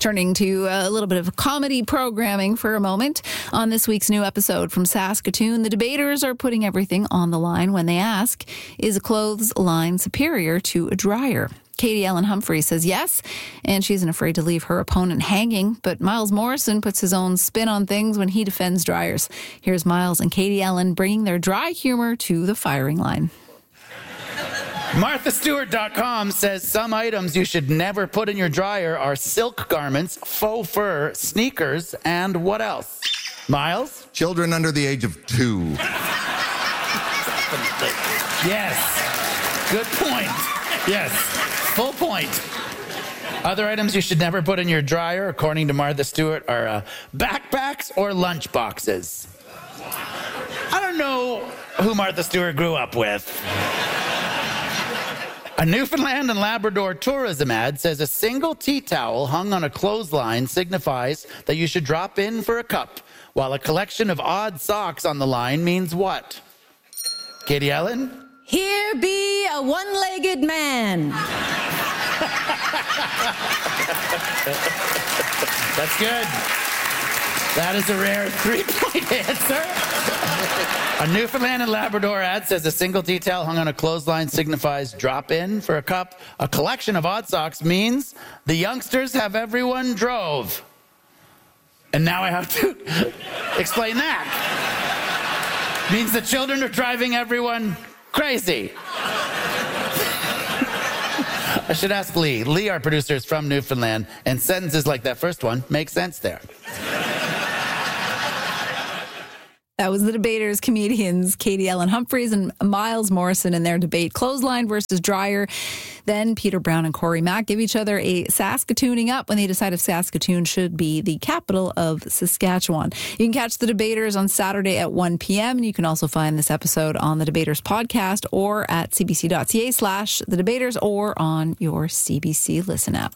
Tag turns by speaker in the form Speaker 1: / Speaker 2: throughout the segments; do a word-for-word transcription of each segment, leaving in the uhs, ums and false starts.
Speaker 1: Turning to a little bit of comedy programming for a moment. On this week's new episode from Saskatoon, the debaters are putting everything on the line when they ask, is a clothes line superior to a dryer? Katie Ellen Humphrey says yes, and she isn't afraid to leave her opponent hanging. But Miles Morrison puts his own spin on things when he defends dryers. Here's Miles and Katie Ellen bringing their dry humor to the firing line.
Speaker 2: Martha Stewart dot com says some items you should never put in your dryer are silk garments, faux fur, sneakers, and what else? Miles?
Speaker 3: Children under the age of two.
Speaker 2: Yes. Good point. Yes. Full point. Other items you should never put in your dryer, according to Martha Stewart, are uh, backpacks or lunch boxes. I don't know who Martha Stewart grew up with. A Newfoundland and Labrador tourism ad says a single tea towel hung on a clothesline signifies that you should drop in for a cup, while a collection of odd socks on the line means what? Katie Ellen?
Speaker 4: Here be a one-legged man.
Speaker 2: That's good. That is a rare three-point answer. A Newfoundland and Labrador ad says a single tea towel hung on a clothesline signifies drop in for a cup. A collection of odd socks means the youngsters have everyone drove. And now I have to explain that. Means the children are driving everyone crazy. I should ask Lee. Lee, our producer, is from Newfoundland, and sentences like that first one make sense there.
Speaker 1: That was the debaters, comedians Katie Ellen Humphreys and Miles Morrison in their debate, clothesline versus dryer. Then Peter Brown and Corey Mack give each other a Saskatooning up when they decide if Saskatoon should be the capital of Saskatchewan. You can catch the debaters on Saturday at one p.m. and you can also find this episode on the Debaters podcast or at cbc.ca slash the debaters or on your C B C Listen app.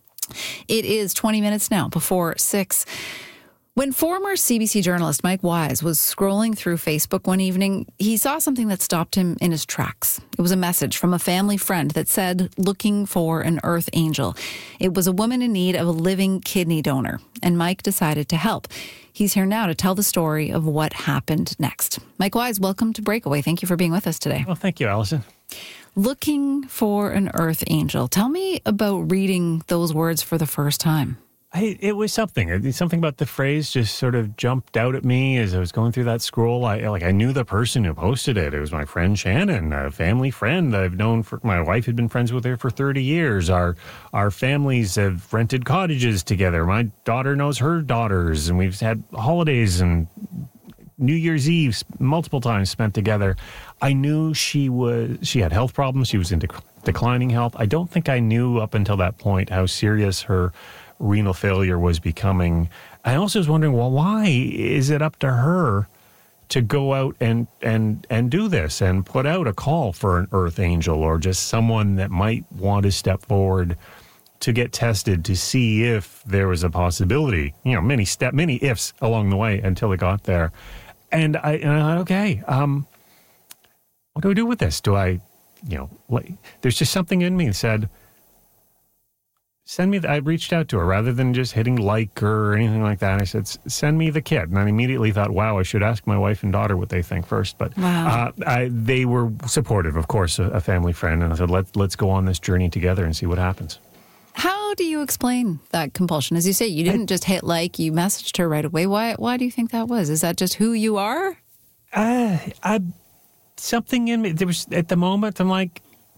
Speaker 1: It is twenty minutes now before six. When former C B C journalist Mike Wise was scrolling through Facebook one evening, he saw something that stopped him in his tracks. It was a message from a family friend that said, looking for an earth angel. It was a woman in need of a living kidney donor, and Mike decided to help. He's here now to tell the story of what happened next. Mike Wise, welcome to Breakaway. Thank you for being with us today.
Speaker 5: Well, thank you, Allison.
Speaker 1: Looking for an earth angel. Tell me about reading those words for the first time.
Speaker 5: I, it was something. Something about the phrase just sort of jumped out at me as I was going through that scroll. I like I knew the person who posted it. It was my friend Shannon, a family friend that I've known for. My wife had been friends with her for thirty years. Our our families have rented cottages together. My daughter knows her daughters, and we've had holidays and New Year's Eve multiple times spent together. I knew she was. She had health problems. She was in dec- declining health. I don't think I knew up until that point how serious her renal failure was becoming. I also was wondering, well, why is it up to her to go out and and and do this and put out a call for an earth angel or just someone that might want to step forward to get tested to see if there was a possibility, you know, many step, many ifs along the way until it got there. And I, and I thought, okay, um, what do I do with this? Do I, you know, like, there's just something in me that said, send me, the, I reached out to her rather than just hitting like or anything like that. I said, send me the kit. And I immediately thought, wow, I should ask my wife and daughter what they think first. But
Speaker 1: wow.
Speaker 5: uh, I, they were supportive, of course, a, a family friend. And I said, Let, let's go on this journey together and see what happens.
Speaker 1: How do you explain that compulsion? As you say, you didn't I, just hit like, you messaged her right away. Why Why do you think that was? Is that just who you are?
Speaker 5: Uh, I, something in me, there was, at the moment, I'm like,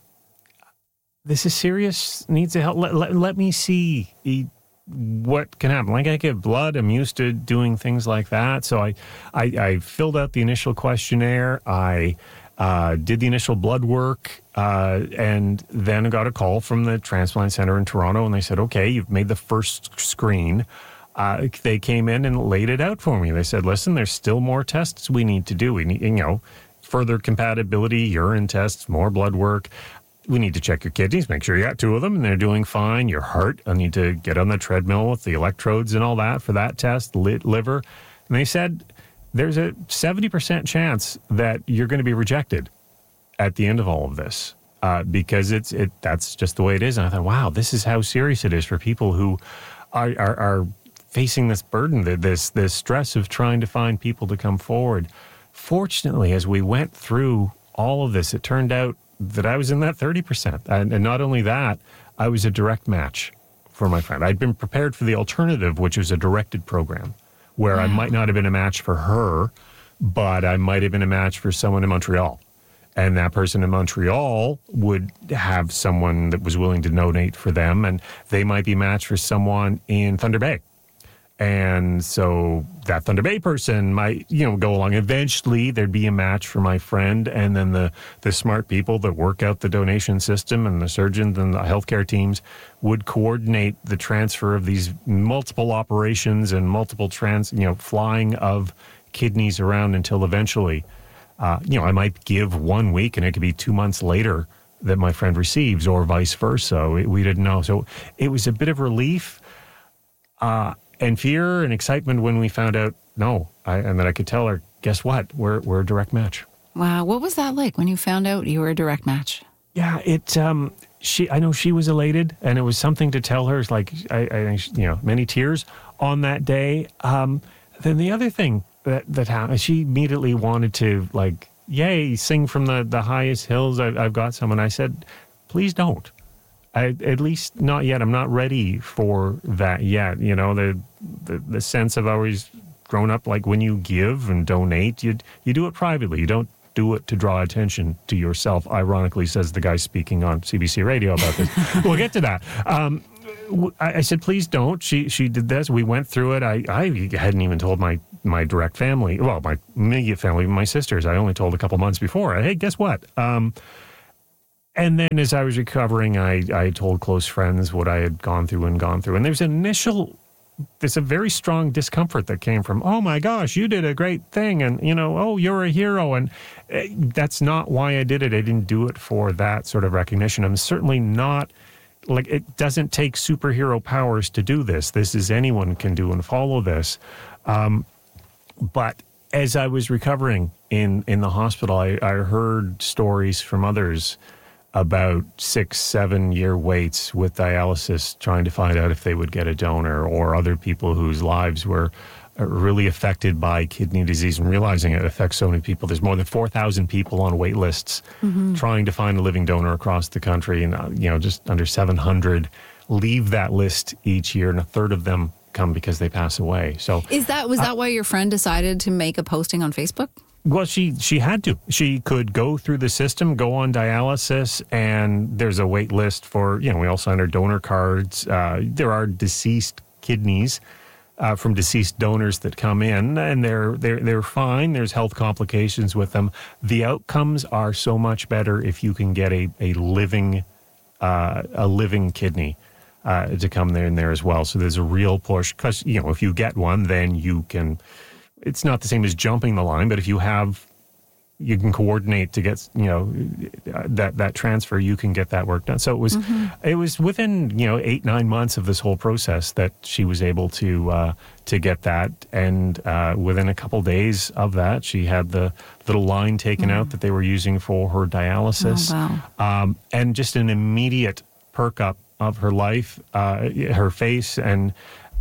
Speaker 5: this is serious, needs to help. Let, let, let me see what can happen. Like, I give blood. I'm used to doing things like that. So I, I, I filled out the initial questionnaire. I uh, did the initial blood work, uh, and then got a call from the transplant center in Toronto, and they said, okay, you've made the first screen. Uh, they came in and laid it out for me. They said, listen, there's still more tests we need to do. We need, you know, further compatibility, urine tests, more blood work. We need to check your kidneys, make sure you got two of them and they're doing fine. Your heart, I need to get on the treadmill with the electrodes and all that for that test, liver. And they said there's a seventy percent chance that you're going to be rejected at the end of all of this uh, because it's it that's just the way it is. And I thought, wow, this is how serious it is for people who are, are, are facing this burden, this this stress of trying to find people to come forward. Fortunately, as we went through all of this, it turned out that I was in that thirty percent. And, and not only that, I was a direct match for my friend. I'd been prepared for the alternative, which was a directed program, where wow. I might not have been a match for her, but I might have been a match for someone in Montreal. And that person in Montreal would have someone that was willing to donate for them, and they might be matched for someone in Thunder Bay. And so that Thunder Bay person might, you know, go along. Eventually, there'd be a match for my friend, and then the, the smart people that work out the donation system and the surgeons and the healthcare teams would coordinate the transfer of these multiple operations and multiple trans, you know, flying of kidneys around until eventually, uh, you know, I might give one week and it could be two months later that my friend receives, or vice versa. We, we didn't know. So it was a bit of relief. Uh, And fear and excitement when we found out, no, I, and that I could tell her, guess what? We're we're a direct match.
Speaker 1: Wow. What was that like when you found out you were a direct match?
Speaker 5: Yeah, it, um, she, I know she was elated, and it was something to tell her. It's like, I, I, you know, many tears on that day. Um, then the other thing that, that happened, she immediately wanted to, like, yay, sing from the, the highest hills. I've, I've got some. And I said, please don't. I, at least not yet. I'm not ready for that yet. You know, the, the the sense of always grown up, like when you give and donate, you you do it privately. You don't do it to draw attention to yourself, ironically, says the guy speaking on C B C Radio about this. We'll get to that. Um, I, I said, please don't. She she did this. We went through it. I, I hadn't even told my, my direct family, well, my immediate family, my sisters. I only told a couple months before. Hey, guess what? Um And then as I was recovering, I, I told close friends what I had gone through and gone through. And there's an initial, there's a very strong discomfort that came from, oh my gosh, you did a great thing. And, you know, oh, you're a hero. And that's not why I did it. I didn't do it for that sort of recognition. I'm certainly not, like, it doesn't take superhero powers to do this. This is anyone can do and follow this. Um, but as I was recovering in, in the hospital, I, I heard stories from others about six, seven year waits with dialysis, trying to find out if they would get a donor, or other people whose lives were really affected by kidney disease and realizing it affects so many people. There's more than four thousand people on wait lists mm-hmm. trying to find a living donor across the country. And, uh, you know, just under seven hundred leave that list each year, and a third of them come because they pass away. So
Speaker 1: is that, was
Speaker 5: uh,
Speaker 1: that why your friend decided to make a posting on Facebook?
Speaker 5: Well, she she had to. She could go through the system, go on dialysis, and there's a wait list for, you know, we all sign our donor cards. Uh, there are deceased kidneys uh, from deceased donors that come in, and they're they're they're fine. There's health complications with them. The outcomes are so much better if you can get a a living uh, a living kidney uh, to come there in there as well. So there's a real push, because, you know, if you get one, then you can. It's not the same as jumping the line, but if you have, you can coordinate to get, you know, that, that transfer, you can get that work done. So it was, mm-hmm. it was within, you know, eight, nine months of this whole process that she was able to, uh, to get that. And, uh, within a couple days of that, she had the little line taken mm-hmm. out that they were using for her dialysis.
Speaker 1: Oh, wow.
Speaker 5: Um, and just an immediate perk up of her life, uh, her face, and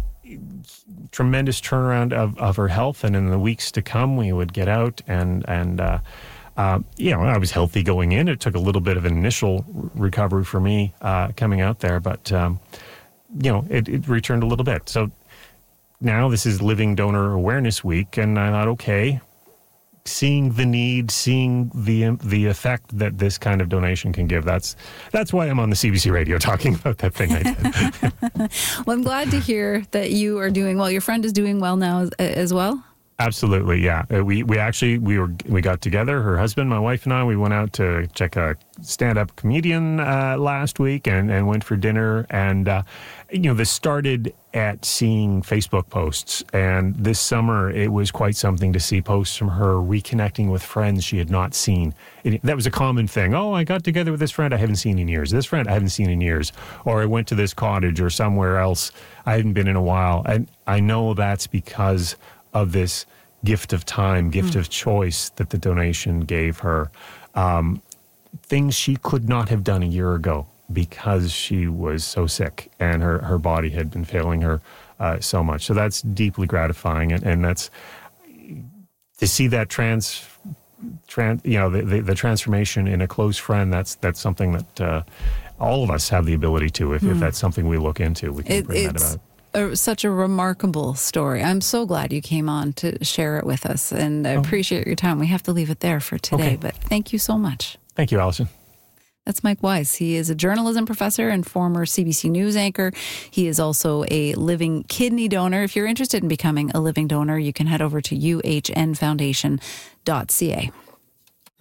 Speaker 5: tremendous turnaround of, of her health. And in the weeks to come, we would get out and, and uh, uh, you know, I was healthy going in. It took a little bit of an initial recovery for me uh, coming out there, but, um, you know, it, it returned a little bit. So now this is Living Donor Awareness Week, and I thought, okay, seeing the need, seeing the the effect that this kind of donation can give. That's that's why I'm on the C B C Radio talking about that thing I did.
Speaker 1: Well, I'm glad to hear that you are doing well. Your friend is doing well now as, as well?
Speaker 5: Absolutely, yeah. Uh, we we actually we were we got together. Her husband, my wife, and I. We went out to check a stand-up comedian uh, last week, and, and went for dinner. And uh, you know, this started at seeing Facebook posts, and this summer it was quite something to see posts from her reconnecting with friends she had not seen. It, that was a common thing. Oh, I got together with this friend I haven't seen in years. This friend I haven't seen in years. Or I went to this cottage or somewhere else I hadn't been in a while. And I know that's because of this gift of time, gift mm. of choice that the donation gave her. Um, things she could not have done a year ago because she was so sick and her, her body had been failing her uh, so much. So that's deeply gratifying. And, and that's to see that trans, trans you know, the, the, the transformation in a close friend. That's that's something that uh, all of us have the ability to. If, mm. if that's something we look into, we can
Speaker 1: it,
Speaker 5: bring that
Speaker 1: it's
Speaker 5: about.
Speaker 1: A, such a remarkable story. I'm so glad you came on to share it with us, and I oh. appreciate your time. We have to leave it there for today, okay. but thank you so much.
Speaker 5: Thank you, Allison.
Speaker 1: That's Mike Wise. He is a journalism professor and former C B C News anchor. He is also a living kidney donor. If you're interested in becoming a living donor, you can head over to u h n foundation dot c a.